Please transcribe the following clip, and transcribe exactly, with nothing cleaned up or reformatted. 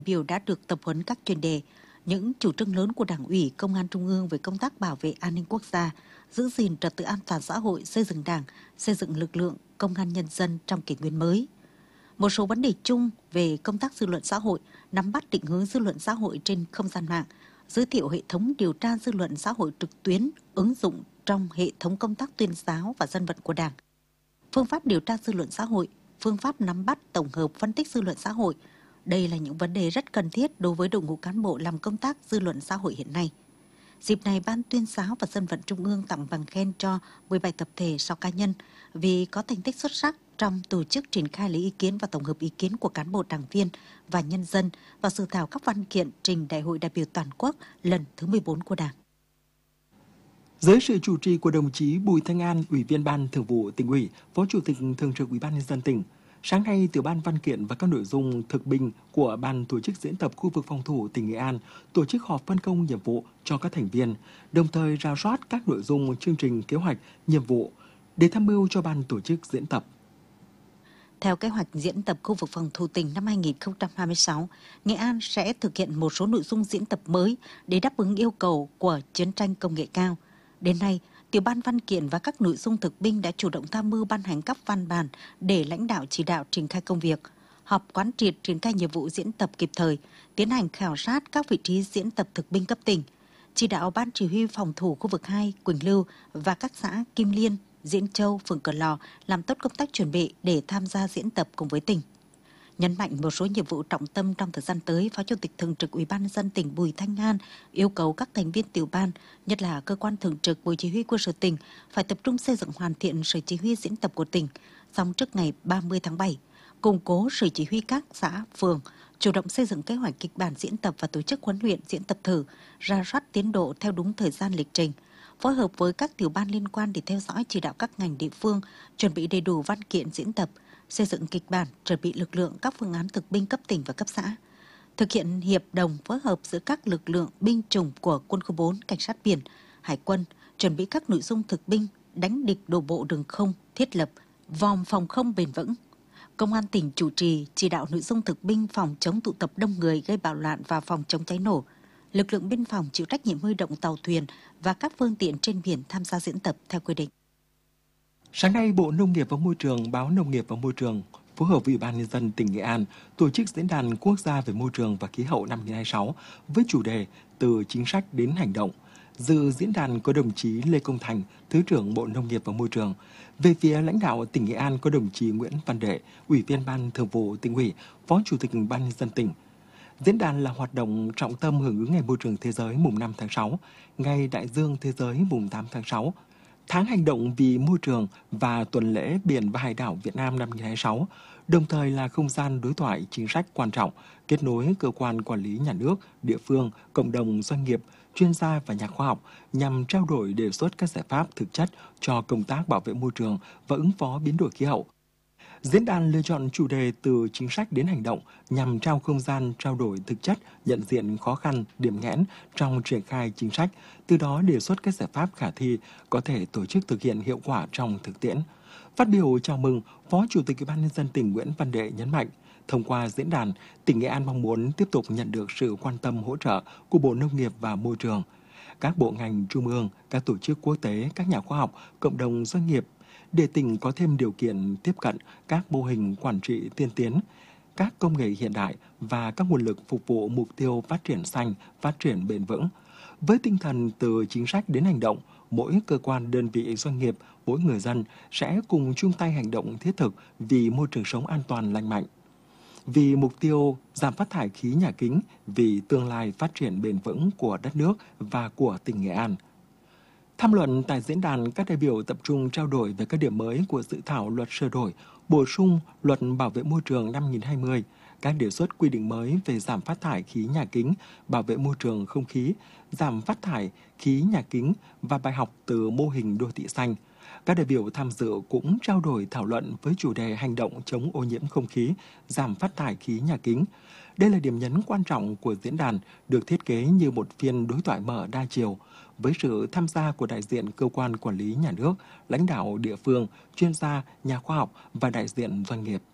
Biểu đã được tập huấn các chuyên đề, những chủ trương lớn của Đảng ủy, Công an Trung ương về công tác bảo vệ an ninh quốc gia, giữ gìn trật tự an toàn xã hội, xây dựng Đảng, xây dựng lực lượng công an nhân dân trong kỷ nguyên mới. Một số vấn đề chung về công tác dư luận xã hội, nắm bắt định hướng dư luận xã hội trên không gian mạng, giới thiệu hệ thống điều tra dư luận xã hội trực tuyến, ứng dụng trong hệ thống công tác tuyên giáo và dân vận của Đảng. Phương pháp điều tra dư luận xã hội, phương pháp nắm bắt, tổng hợp, phân tích dư luận xã hội. Đây là những vấn đề rất cần thiết đối với đội ngũ cán bộ làm công tác dư luận xã hội hiện nay. Dịp này, Ban Tuyên giáo và Dân vận Trung ương tặng bằng khen cho mười bảy tập thể, sáu cá nhân vì có thành tích xuất sắc trong tổ chức triển khai lấy ý kiến và tổng hợp ý kiến của cán bộ đảng viên và nhân dân và dự thảo các văn kiện trình Đại hội đại biểu toàn quốc lần thứ mười bốn của Đảng. Dưới sự chủ trì của đồng chí Bùi Thanh An, Ủy viên Ban Thường vụ Tỉnh ủy, Phó Chủ tịch Thường trực Ủy ban Nhân dân tỉnh, sáng nay, Tiểu ban Văn kiện và các nội dung thực binh của Ban tổ chức diễn tập khu vực phòng thủ tỉnh Nghệ An tổ chức họp phân công nhiệm vụ cho các thành viên, đồng thời rà soát các nội dung chương trình kế hoạch, nhiệm vụ để tham mưu cho Ban tổ chức diễn tập. Theo kế hoạch diễn tập khu vực phòng thủ tỉnh năm hai nghìn không trăm hai mươi sáu, Nghệ An sẽ thực hiện một số nội dung diễn tập mới để đáp ứng yêu cầu của chiến tranh công nghệ cao. Đến nay, Tiểu ban Văn kiện và các nội dung thực binh đã chủ động tham mưu ban hành các văn bản để lãnh đạo chỉ đạo triển khai công việc, họp quán triệt triển khai nhiệm vụ diễn tập kịp thời, tiến hành khảo sát các vị trí diễn tập thực binh cấp tỉnh, chỉ đạo Ban chỉ huy phòng thủ khu vực hai Quỳnh Lưu và các xã Kim Liên, Diễn Châu, phường Cửa Lò làm tốt công tác chuẩn bị để tham gia diễn tập cùng với tỉnh. Nhấn mạnh một số nhiệm vụ trọng tâm trong thời gian tới, Phó Chủ tịch Thường trực Ủy ban Nhân dân tỉnh Bùi Thanh An yêu cầu các thành viên tiểu ban, nhất là cơ quan thường trực Bộ Chỉ huy Quân sự tỉnh, phải tập trung xây dựng hoàn thiện sở chỉ huy diễn tập của tỉnh, xong trước ngày ba mươi tháng bảy, củng cố sở chỉ huy các xã, phường, chủ động xây dựng kế hoạch kịch bản diễn tập và tổ chức huấn luyện diễn tập thử, rà soát tiến độ theo đúng thời gian lịch trình, phối hợp với các tiểu ban liên quan để theo dõi chỉ đạo các ngành địa phương, chuẩn bị đầy đủ văn kiện diễn tập, xây dựng kịch bản, chuẩn bị lực lượng các phương án thực binh cấp tỉnh và cấp xã, thực hiện hiệp đồng phối hợp giữa các lực lượng binh chủng của Quân khu bốn, Cảnh sát biển, Hải quân, chuẩn bị các nội dung thực binh, đánh địch đổ bộ đường không, thiết lập, vòm phòng không bền vững. Công an tỉnh chủ trì, chỉ đạo nội dung thực binh phòng chống tụ tập đông người gây bạo loạn và phòng chống cháy nổ. Lực lượng biên phòng chịu trách nhiệm huy động tàu thuyền và các phương tiện trên biển tham gia diễn tập theo quy định. Sáng nay, Bộ Nông nghiệp và Môi trường, Báo Nông nghiệp và Môi trường phối hợp với Ủy ban Nhân dân tỉnh Nghệ An tổ chức diễn đàn quốc gia về môi trường và khí hậu năm hai nghìn không trăm hai mươi sáu với chủ đề Từ chính sách đến hành động. Dự diễn đàn có đồng chí Lê Công Thành, Thứ trưởng Bộ Nông nghiệp và Môi trường. Về phía lãnh đạo tỉnh Nghệ An có đồng chí Nguyễn Văn Đệ, Ủy viên Ban Thường vụ Tỉnh ủy, Phó Chủ tịch Ủy ban Nhân dân tỉnh. Diễn đàn là hoạt động trọng tâm hưởng ứng Ngày Môi trường Thế giới mùng năm tháng sáu, Ngày Đại dương Thế giới mùng tám tháng sáu, Tháng hành động vì môi trường và tuần lễ biển và hải đảo Việt Nam năm hai nghìn không trăm hai mươi sáu, đồng thời là không gian đối thoại chính sách quan trọng, kết nối cơ quan quản lý nhà nước, địa phương, cộng đồng doanh nghiệp, chuyên gia và nhà khoa học nhằm trao đổi đề xuất các giải pháp thực chất cho công tác bảo vệ môi trường và ứng phó biến đổi khí hậu. Diễn đàn lựa chọn chủ đề Từ chính sách đến hành động nhằm trao không gian trao đổi thực chất, nhận diện khó khăn, điểm nghẽn trong triển khai chính sách, từ đó đề xuất các giải pháp khả thi có thể tổ chức thực hiện hiệu quả trong thực tiễn. Phát biểu chào mừng, Phó Chủ tịch Ủy ban Nhân dân tỉnh Nguyễn Văn Đệ nhấn mạnh, thông qua diễn đàn, tỉnh Nghệ An mong muốn tiếp tục nhận được sự quan tâm hỗ trợ của Bộ Nông nghiệp và Môi trường, các bộ ngành trung ương, các tổ chức quốc tế, các nhà khoa học, cộng đồng doanh nghiệp, để tỉnh có thêm điều kiện tiếp cận các mô hình quản trị tiên tiến, các công nghệ hiện đại và các nguồn lực phục vụ mục tiêu phát triển xanh, phát triển bền vững. Với tinh thần từ chính sách đến hành động, mỗi cơ quan, đơn vị, doanh nghiệp, mỗi người dân sẽ cùng chung tay hành động thiết thực vì môi trường sống an toàn lành mạnh, vì mục tiêu giảm phát thải khí nhà kính, vì tương lai phát triển bền vững của đất nước và của tỉnh Nghệ An. Tham luận tại diễn đàn, các đại biểu tập trung trao đổi về các điểm mới của dự thảo luật sửa đổi, bổ sung luật bảo vệ môi trường năm hai nghìn không trăm hai mươi, các đề xuất quy định mới về giảm phát thải khí nhà kính, bảo vệ môi trường không khí, giảm phát thải khí nhà kính và bài học từ mô hình đô thị xanh. Các đại biểu tham dự cũng trao đổi thảo luận với chủ đề hành động chống ô nhiễm không khí, giảm phát thải khí nhà kính. Đây là điểm nhấn quan trọng của diễn đàn, được thiết kế như một phiên đối thoại mở đa chiều, với sự tham gia của đại diện cơ quan quản lý nhà nước, lãnh đạo địa phương, chuyên gia, nhà khoa học và đại diện doanh nghiệp.